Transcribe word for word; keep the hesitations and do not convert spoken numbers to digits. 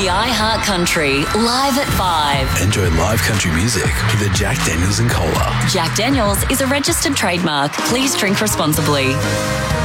The iHeart Country, live at five. Enjoy live country music with the Jack Daniels and Cola. Jack Daniels is a registered trademark. Please drink responsibly.